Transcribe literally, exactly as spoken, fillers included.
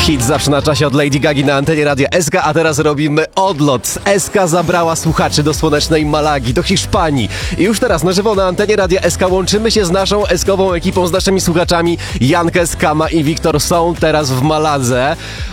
Hit zawsze na czasie od Lady Gagi na antenie Radia S K, a teraz robimy odlot. S K zabrała słuchaczy do słonecznej Malagi, do Hiszpanii. I już teraz na żywo na antenie Radia S K łączymy się z naszą eskową ekipą, z naszymi słuchaczami. Jankes, Kama i Wiktor są teraz w Maladze.